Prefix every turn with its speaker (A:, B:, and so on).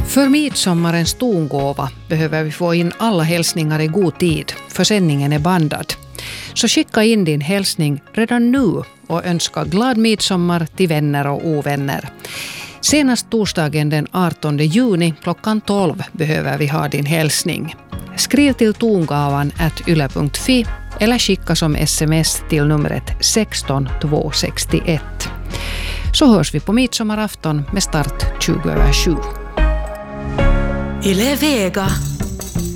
A: För midsommarens tongåva behöver vi få in alla hälsningar i god tid, för sändningen är bandad. Så skicka in din hälsning redan nu och önska glad midsommar till vänner och ovänner. Senast torsdagen den 18 juni klockan 12 behöver vi ha din hälsning. Skriv till tongavan@yle.fi eller skicka som sms till numret 16261. Så hörs vi på midsommarafton med start 20:07.
B: Yle Vega.